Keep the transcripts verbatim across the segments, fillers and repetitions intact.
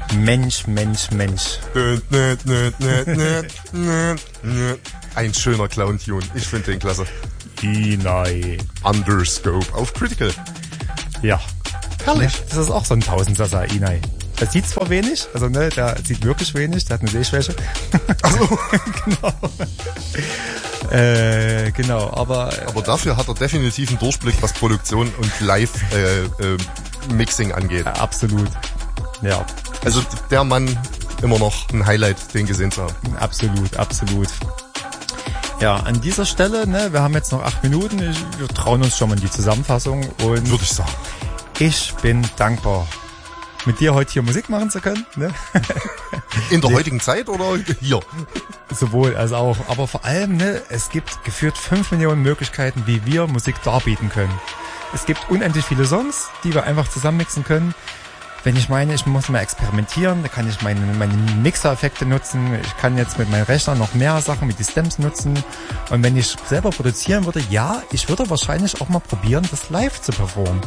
Mensch, Mensch, Mensch. Ein schöner Clown-Tune. Ich finde den klasse. Inai. Underscope auf Critical. Ja. Herrlich. Das ist auch so ein Tausendsasser, Inai. Der sieht zwar wenig, also ne, der sieht wirklich wenig, der hat eine Sehschwäche. Ach so. Genau. Äh, genau, aber... Aber dafür hat er definitiv einen Durchblick, was Produktion und Live-Mixing äh, äh, angeht. Ja, absolut. Ja. Also der Mann, immer noch ein Highlight, den gesehen zu haben. Absolut, absolut. Ja, an dieser Stelle, ne, wir haben jetzt noch acht Minuten, ich, wir trauen uns schon mal in die Zusammenfassung und... Würde ich sagen. Ich bin dankbar, mit dir heute hier Musik machen zu können. Ne? In der heutigen Zeit oder hier? Sowohl als auch. Aber vor allem, ne, es gibt gefühlt fünf Millionen Möglichkeiten, wie wir Musik darbieten können. Es gibt unendlich viele Songs, die wir einfach zusammenmixen können. Wenn ich meine, ich muss mal experimentieren, da kann ich meine, meine Mixer-Effekte nutzen. Ich kann jetzt mit meinem Rechner noch mehr Sachen mit die Stems nutzen. Und wenn ich selber produzieren würde, ja, ich würde wahrscheinlich auch mal probieren, das live zu performen.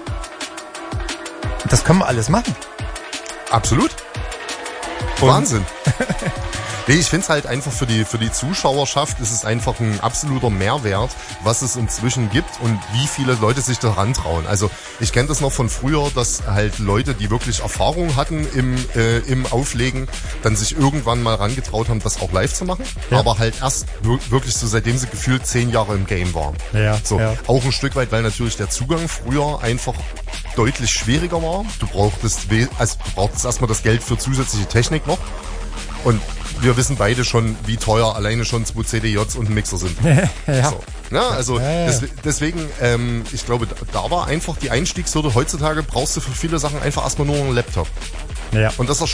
Das können wir alles machen. Absolut. Und Wahnsinn. Nee, ich finde es halt einfach für die für die Zuschauerschaft ist es einfach ein absoluter Mehrwert, was es inzwischen gibt und wie viele Leute sich daran trauen. Also ich kenne das noch von früher, dass halt Leute, die wirklich Erfahrung hatten im äh, im Auflegen, dann sich irgendwann mal rangetraut haben, das auch live zu machen. Ja. Aber halt erst wirklich so, seitdem sie gefühlt zehn Jahre im Game waren. Ja, so ja. Auch ein Stück weit, weil natürlich der Zugang früher einfach deutlich schwieriger war. Du brauchtest, also du brauchtest erstmal das Geld für zusätzliche Technik noch. Und wir wissen beide schon, wie teuer alleine schon zwei C D Js und ein Mixer sind. Ja. So. Ja, also ja, ja. Des, deswegen, ähm, ich glaube, da war einfach die Einstiegshürde. Heutzutage brauchst du für viele Sachen einfach erstmal nur einen Laptop. Ja. Und das,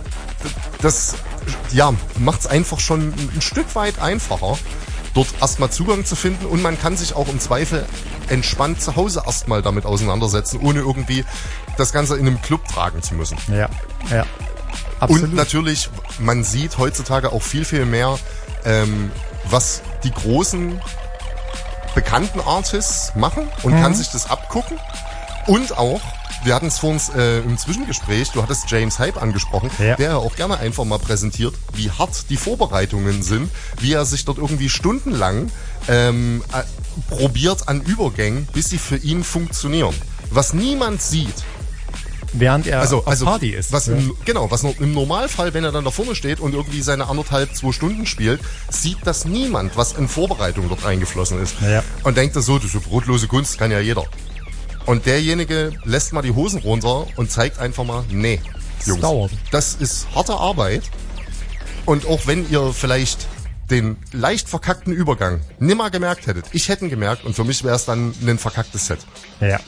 das ja, macht es einfach schon ein Stück weit einfacher, dort erstmal Zugang zu finden. Und man kann sich auch im Zweifel entspannt zu Hause erstmal damit auseinandersetzen, ohne irgendwie das Ganze in einem Club tragen zu müssen. Ja, ja. Absolut. Und natürlich, man sieht heutzutage auch viel, viel mehr, ähm, was die großen, bekannten Artists machen und mhm. kann sich das abgucken. Und auch, wir hatten es vor uns äh, im Zwischengespräch, du hattest James Hype angesprochen, ja. der auch gerne einfach mal präsentiert, wie hart die Vorbereitungen sind, wie er sich dort irgendwie stundenlang ähm, äh, probiert an Übergängen, bis sie für ihn funktionieren. Was niemand sieht. Während er also, auf also Party ist. Was ja. im, genau, was im Normalfall, wenn er dann da vorne steht und irgendwie seine anderthalb, zwei Stunden spielt, sieht das niemand, was in Vorbereitung dort eingeflossen ist. Ja. Und denkt das so, das ist brotlose Kunst, kann ja jeder. Und derjenige lässt mal die Hosen runter und zeigt einfach mal, nee, Jungs, dauert. Das ist harte Arbeit. Und auch wenn ihr vielleicht den leicht verkackten Übergang nimmer gemerkt hättet, ich hätte ihn gemerkt und für mich wäre es dann ein verkacktes Set. Ja.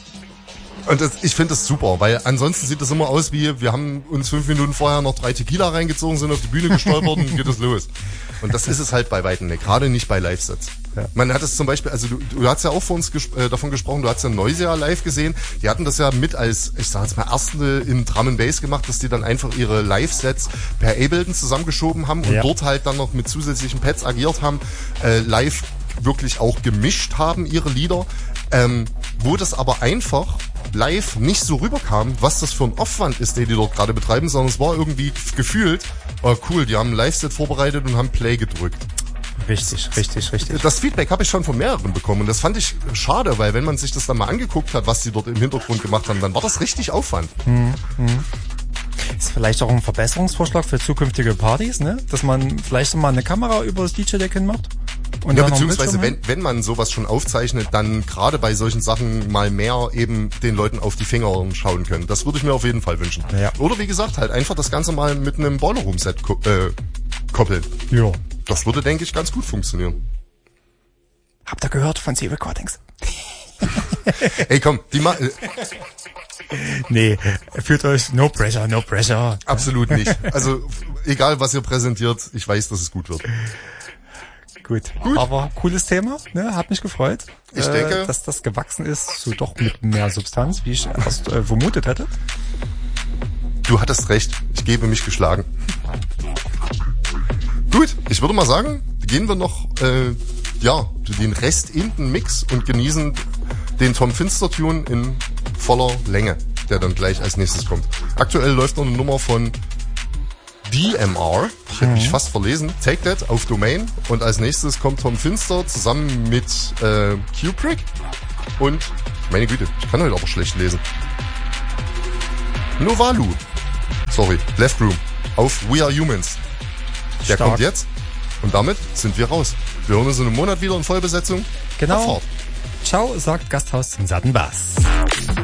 Und das, ich finde das super, weil ansonsten sieht das immer aus wie, wir haben uns fünf Minuten vorher noch drei Tequila reingezogen, sind auf die Bühne gestolpert und geht es los. Und das ist es halt bei weitem nicht, gerade nicht bei Live-Sets. Ja. Man hat es zum Beispiel, also du, du hast ja auch vor uns ges- äh, davon gesprochen, du hast ja Neuseer live gesehen, die hatten das ja mit als, ich sag jetzt mal, erste im Drum and Bass gemacht, dass die dann einfach ihre Live-Sets per Ableton zusammengeschoben haben und ja. dort halt dann noch mit zusätzlichen Pads agiert haben, äh, live wirklich auch gemischt haben, ihre Lieder, ähm, wo das aber einfach live nicht so rüberkam, was das für ein Aufwand ist, den die dort gerade betreiben, sondern es war irgendwie gefühlt, oh cool, die haben ein Live-Set vorbereitet und haben Play gedrückt. Richtig, richtig, richtig. Das Feedback habe ich schon von mehreren bekommen und das fand ich schade, weil wenn man sich das dann mal angeguckt hat, was die dort im Hintergrund gemacht haben, dann war das richtig Aufwand. Hm, hm. Ist vielleicht auch ein Verbesserungsvorschlag für zukünftige Partys, ne? Dass man vielleicht mal eine Kamera über das D J-Deck hin macht. Und ja, beziehungsweise wenn, wenn man sowas schon aufzeichnet, dann gerade bei solchen Sachen mal mehr eben den Leuten auf die Finger schauen können. Das würde ich mir auf jeden Fall wünschen. Ja. Oder wie gesagt, halt einfach das Ganze mal mit einem Boiler Room Set ko- äh, koppeln. Ja. Das würde, denke ich, ganz gut funktionieren. Habt ihr gehört von C-Recordings? Ey, komm, die ma- äh, Nee, fühlt euch, no pressure, no pressure. Absolut nicht. Also, egal was ihr präsentiert, ich weiß, dass es gut wird. Gut. Gut. Aber cooles Thema, ne? Hat mich gefreut. Ich äh, denke, dass das gewachsen ist, so doch mit mehr Substanz, wie ich erst äh, vermutet hätte. Du hattest recht. Ich gebe mich geschlagen. Gut, ich würde mal sagen, gehen wir noch äh, ja den Rest in den Mix und genießen den Tom Finster Tune in voller Länge. der dann gleich als nächstes kommt. Aktuell läuft noch eine Nummer von D M R, ich hätte mich fast verlesen, Take That auf Domain, und als nächstes kommt Tom Finster zusammen mit äh, Kubrick und, meine Güte, ich kann heute aber schlecht lesen, Novalu, sorry, Left Room auf We Are Humans. Der Stark. kommt jetzt und damit sind wir raus. Wir hören uns in einem Monat wieder in Vollbesetzung. Genau. Abfahrt. Ciao, sagt Gasthaus zum satten Bass.